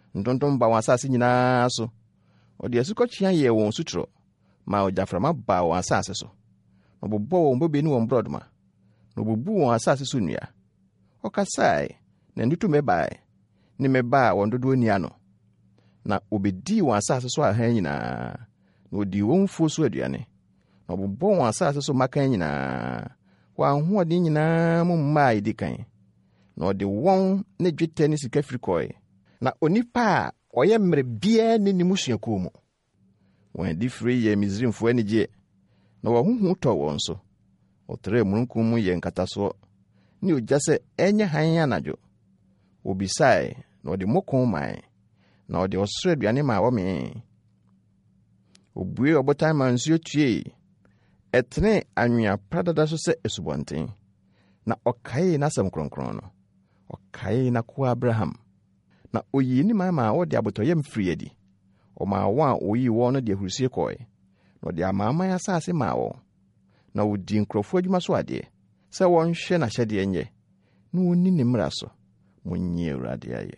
ntontom ba wɔn asase nyinaa so. Ɔde asukɔkyea yɛ wɔn suturo, ma ogyaframa ba wɔn asase so. Na ɔbobɔ wɔn bobe ne wɔn brodoma. Na ɔbubu wɔn asase so nnua. Ɔkasae, na ntutume bae, ne meba a wɔn dodoɔ ni ano. Na obedi wɔn asase so ahan nyinaa. Na odi wɔn mfuo so aduane. Na ɔbobɔ wɔn asase so makan nyinaa. Wɔn ahoɔden nyinaa mu mmaa edi kan. Na ɔde wɔn ne dwetɛ ne sika firi kɔe. Na onipa a ɔyɛ mmere biara ne ne musuakuo mu. Wɔn adi firi yɛ Misraimfo anigye. Na wɔn huhu tɔ wɔn so. Ɔtrɛ mununkum mu yɛ nkatasoɔ. Ne ogya sɛ ɛnyɛ han anadwo. Obisae, na ɔde mokɔn mae. Na ɔde ɔsoro aduane ma wɔmee. Obue ɔbotan ma nsuo tue. Ɛtene anwea pradada so sɛ esubɔnten. Na ɔkae n'asɛm kronkron no. Ɔkae n'akoa Abraham. Na oyi ne mama ɔde abotɔyam firi adi. Ɔma wɔn a oyi wɔn no de ahurusie kɔe. Na ɔde amaaman asase ma wɔn. Na ɔdi nkurɔfo adwuma so adeɛ. Sɛ wɔnhwɛ n'ahyɛdeɛ nyɛ. Na wɔnni ne mmara so. Monnye Awurade ayɛ.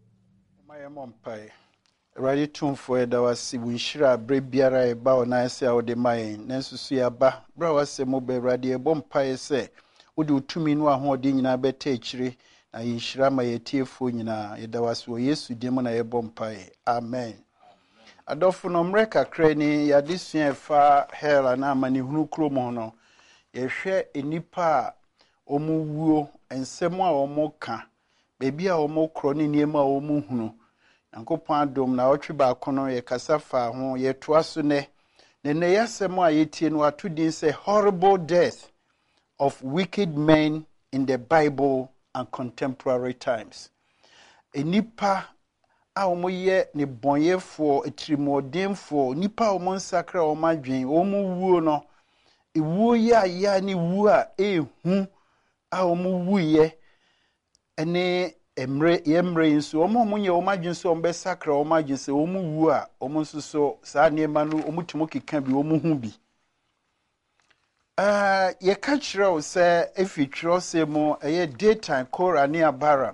Awurade tumfo ɛda wase wo nhyira abrɛ biara ɛba wo nan sɛ a wode ma yɛn nanso so yɛaba bra wase mo bɛ Awurade ɛbɔ mpaeɛ sɛ wode utumi no ahoɔden nyinaa bɛta akyire na yɛnhyira ma yɛtiefoɔ nyinaa yɛda wase wɔ Yesu din mu na yɛbɔ mpaeɛ amen. Adɔfo no mmerɛ kakra ni yɛade sua ɛfa hell ana amanehunu kurom ho no yɛhwɛ enipa a ɔmo wuo nsɛm a ɔmo ka baabi a ɔmo korɔ ne nneɛma a ɔmo hunu Yankopɔn adom na ɔtwe baako no yɛkasa fa ho yɛtoa so nɛ yɛasɛm a yɛtie no ato din sɛ horrible death of wicked men in the Bible and contemporary times. Enipa a wɔn yɛ ne bɔnyɛfoɔ etirimɔdenfoɔ nipa a wɔn nsakra wɔn adwen wɔn wuo no ewuo yɛ a ne wuo a ehu a wɔn wuyɛ ɛne emre nso wɔn nyɛ wɔn adwen so wɔn bɛsakra wɔn adwen sɛ wɔn wuo a wɔn nso so saa nneɛma no wɔn tumi keka bi wɔn hu bi. Yɛka kyerɛ wo sɛ efitwerɛ sɛ mu ɛyɛ daytime Korah ne Abara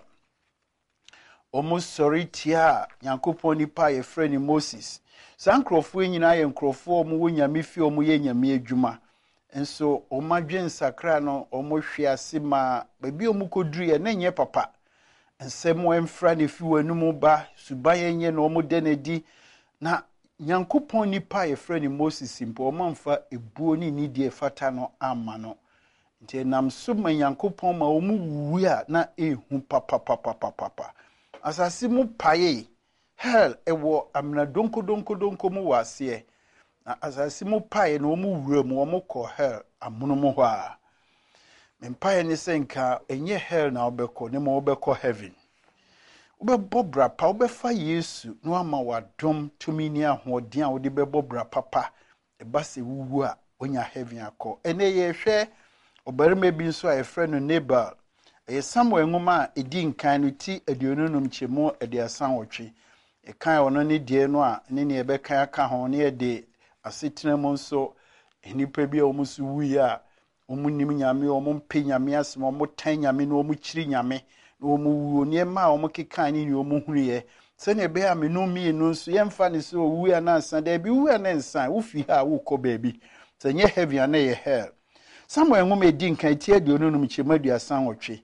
ɔmo sɔre tia Nyankopɔn nipa yɛfrɛ ne Moses. Saa nkurɔfoɔ nyinaa yɛ nkurɔfoɔ ɔmo wɔ nyame fi ɔmo yɛ nyame adwuma. Nso ɔmo adwen sakra no ɔmo hwe ase ma baabi ɔmo kɔduru yɛ ne nyɛ papa. Nsɛm ɛmfra ne fi w'anum ba suban yɛnyɛ na ɔmo da n'adi na Nyankopɔn nipa yɛfrɛ ne Moses mpo ɔmo amfa ebuo ne nidie fata no ama no. Nti nam so ma Nyankopɔn ma ɔmo wuwu a na ehu papa. Asase mu paye hell ewo amna donko mu wase na asase mu paye na omu wura mu omu kɔ hell amono mu hɔ a mempaye ne senka enye hell na obekɔ ne ma obekɔ heaven obɛbɔ bra pa obɛfa Yesu no ama wadom tumi ni ahoɔden a wode bɛbɔ bra papa ɛba se wuwu a onya heaven akɔ ene ye hwɛ obarima bi nso a efrɛ no Nabal Samuel ngoma edi nkan no ti aduonunum chemu aduasan wotwe kan ono ne die no a ne ne ebɛkan aka ho ne de asetena mu nso enipa bi a omusu wuyi a omunim nyame omumpe nyame asem omutan nyame no omukyiri nyame no omuwu ne ma omukeka ne ne omuhunuye se ne be a menumi no nso yemfa ne so owu ya na nsan da bi wu ya na nsan wo fi ha wo kɔ baabi se nye heaven na ye hell Samuel ngoma edi nkan ti aduonunum chemu aduasan wotwe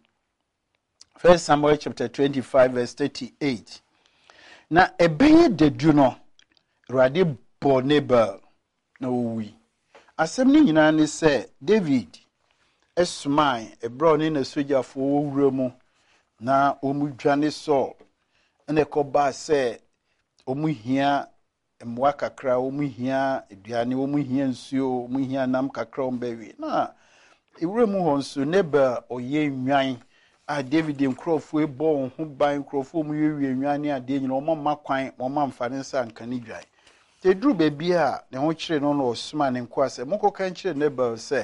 1 Samuel chapter 25 verse 38. Na ebeye dedu no Awurade bɔ Nabal na owi. Asɛm ni nyinaa ne sɛ David esman ebro ne na sojafo wowura mu na omudwane Saul na ekoba sɛ omuhia mmoa kakra omuhia aduane omuhia nsuo omuhia nam kakra ombewi na ewura mu hɔ nso Nabal oyɛ nwan a David nkrofo ebo ho ban nkrofo mu yewie nwane ade nyina omo makwan omo amfane nsa nkane dwan te duru baabi a ne ho kyere no no osuma ne nko ase moko kan kyere Nabal sɛ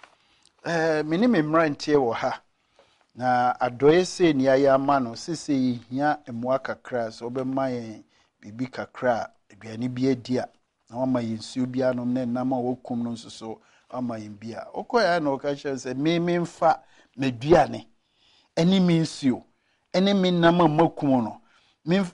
mini me mrantie wɔ ha na adoye se ni ayama no sese yihia emoa kakra so obɛma yɛn bibi kakra aduane bi adi a na wama yɛnsuo bi anom na nam a wokum no nso so ama yɛn bi a okoya na oka kyere sɛ me mfa maduane eni mi nsuo eni mi nam makum no